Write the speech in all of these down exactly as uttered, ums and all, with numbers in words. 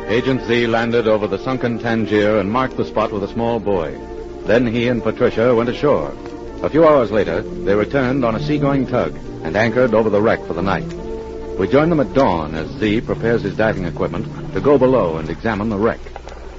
Agent Z landed over the sunken Tangier and marked the spot with a small buoy. Then he and Patricia went ashore. A few hours later, they returned on a seagoing tug and anchored over the wreck for the night. We joined them at dawn as Z prepares his diving equipment to go below and examine the wreck.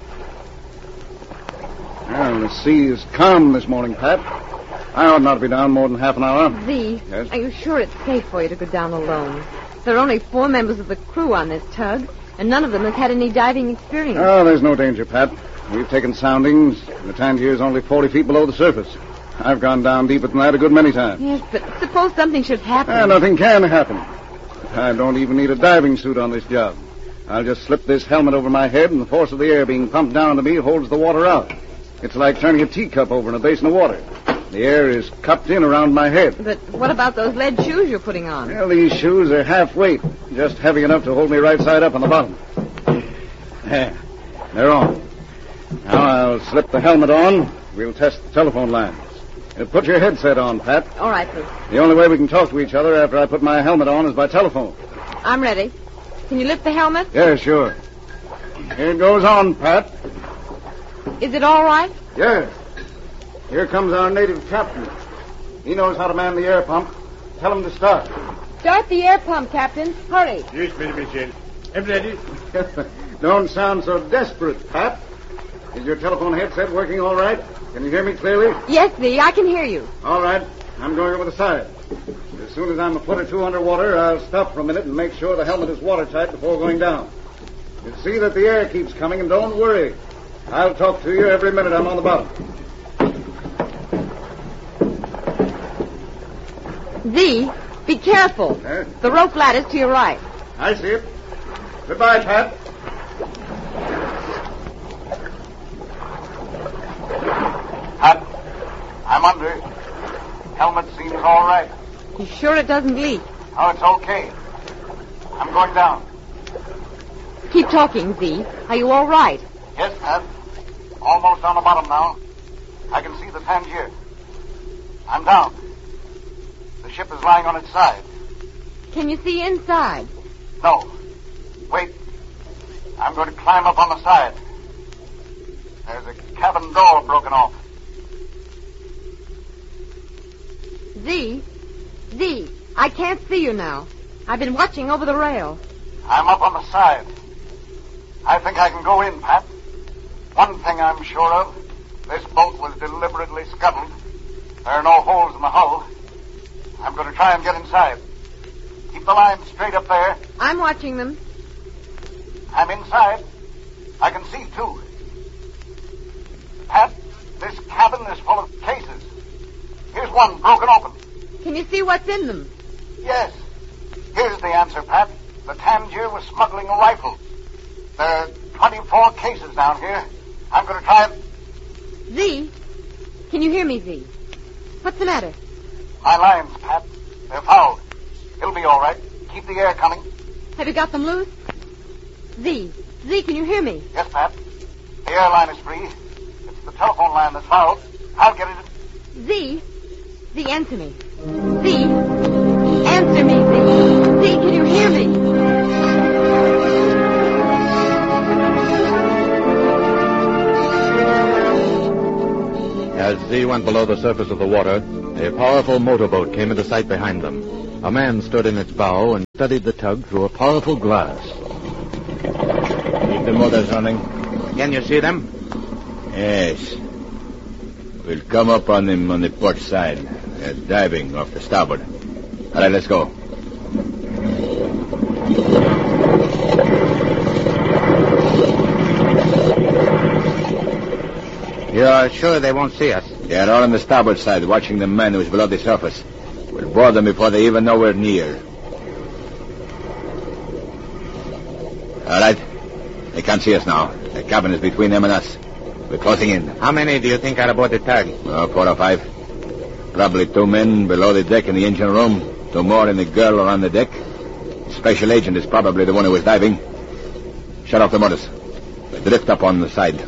Well, the sea is calm this morning, Pat. I ought not to be down more than half an hour. Z, Yes? are you sure it's safe for you to go down alone? There are only four members of the crew on this tug, and none of them has had any diving experience. Oh, there's no danger, Pat. We've taken soundings. The Tangier is only forty feet below the surface. I've gone down deeper than that a good many times. Yes, but suppose something should happen. Ah, nothing can happen. I don't even need a diving suit on this job. I'll just slip this helmet over my head, and the force of the air being pumped down to me holds the water out. It's like turning a teacup over in a basin of water. The air is cupped in around my head. But what about those lead shoes you're putting on? Well, these shoes are half weight, just heavy enough to hold me right side up on the bottom. There. They're on. Now I'll slip the helmet on. We'll test the telephone lines. Uh, put your headset on, Pat. All right, please. The only way we can talk to each other after I put my helmet on is by telephone. I'm ready. Can you lift the helmet? Yeah, sure. Here it goes on, Pat. Is it all right? Yes. Here comes our native captain. He knows how to man the air pump. Tell him to start. Start the air pump, Captain. Hurry. Yes, Mister Mitchell. I'm ready. Don't sound so desperate, Pat. Is your telephone headset working all right? Can you hear me clearly? Yes, Z, I can hear you. All right. I'm going over the side. As soon as I'm a foot or two underwater, I'll stop for a minute and make sure the helmet is watertight before going down. You see that the air keeps coming, and don't worry. I'll talk to you every minute I'm on the bottom. Z, be careful. Huh? The rope ladder's to your right. I see it. Goodbye, Pat. Pat, I'm under. Helmet seems all right. You sure it doesn't leak? Oh, it's okay. I'm going down. Keep talking, Z. Are you all right? Yes, Pat. Almost on the bottom now. I can see the Tangier. I'm down. The ship is lying on its side. Can you see inside? No. Wait. I'm going to climb up on the side. There's a cabin door broken off. Z? Z, I can't see you now. I've been watching over the rail. I'm up on the side. I think I can go in, Pat. One thing I'm sure of. This boat was deliberately scuttled. There are no holes in the hull. I'm going to try and get inside. Keep the line straight up there. I'm watching them. I'm inside. I can see, too. Pat, this cabin is full of cases. Here's one broken open. Can you see what's in them? Yes. Here's the answer, Pat. The Tangier was smuggling a rifle. There are twenty-four cases down here. I'm going to try and... Z? Can you hear me, Z? What's the matter? My lines, Pat. They're fouled. It'll be all right. Keep the air coming. Have you got them loose? Z? Z, can you hear me? Yes, Pat. The air line is free. It's the telephone line that's fouled. I'll get it. Z? Z, answer me. Z? Answer me, Z. Z, can you hear me? As Z went below the surface of the water, a powerful motorboat came into sight behind them. A man stood in its bow and studied the tug through a powerful glass. Keep the motors running. Can you see them? Yes. We'll come up on them on the port side. They're diving off the starboard. All right, let's go. You're sure they won't see us? They're all on the starboard side, watching the man who's below the surface. We'll board them before they even know we're near. All right. They can't see us now. The cabin is between them and us. We're closing in. How many do you think are aboard the tug? Oh, four or five. Probably two men below the deck in the engine room. Two more in the girl around the deck. The special agent is probably the one who was diving. Shut off the motors. We'll drift up on the side.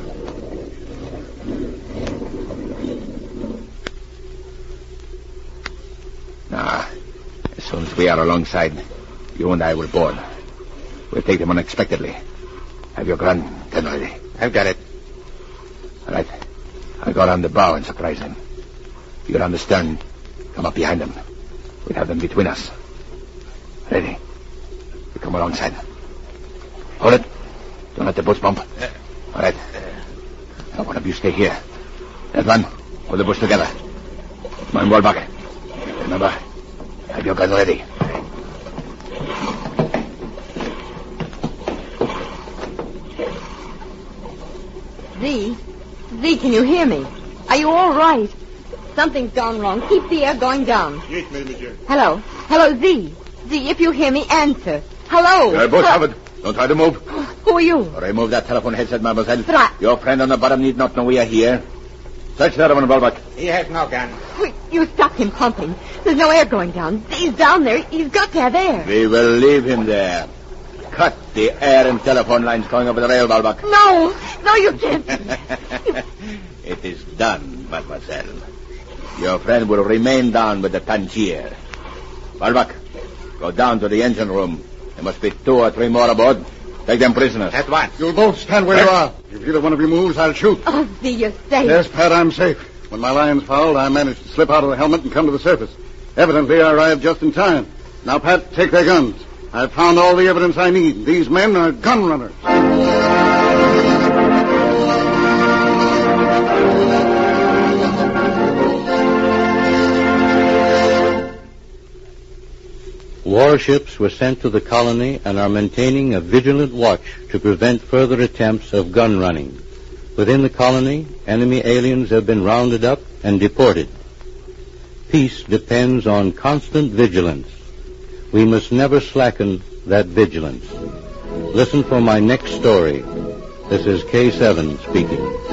Nah. As soon as we are alongside, you and I will board. We'll take them unexpectedly. Have your gun gun ready. I've got it. All right. I'll go around the bow and surprise them. You're on the stern. Come up behind them. We'll have them between us. Ready. You come alongside. Hold it. Don't let the boats bump. All right. Now, one of you stay here. That one, hold the boats together. Come on, Walbach. Remember, have your gun ready. Z? Z, can you hear me? Are you all right? Something's gone wrong. Keep the air going down. Yes, Monsieur. Hello. Hello, Z. Z, if you hear me, answer. Hello. You're both Hello. covered. Don't try to move. Who are you? Remove that telephone headset, mademoiselle. But I... Your friend on the bottom need not know we are here. Search that one, Walbach. He has no gun. Wait, you stop him pumping. There's no air going down. He's down there. He's got to have air. We will leave him there. Cut the air and telephone lines going over the rail, Walbach. No. No, you can't. It is done, mademoiselle. Your friend will remain down with the Tangier. Walbach, go down to the engine room. There must be two or three more aboard. Take them prisoners. At once. You'll both stand where you are. If either one of you moves, I'll shoot. Oh, Z, you're safe. Yes, Pat, I'm safe. When my lion's fouled, I managed to slip out of the helmet and come to the surface. Evidently, I arrived just in time. Now, Pat, take their guns. I've found all the evidence I need. These men are gun runners. Warships were sent to the colony and are maintaining a vigilant watch to prevent further attempts of gun running. Within the colony, enemy aliens have been rounded up and deported. Peace depends on constant vigilance. We must never slacken that vigilance. Listen for my next story. This is K seven speaking.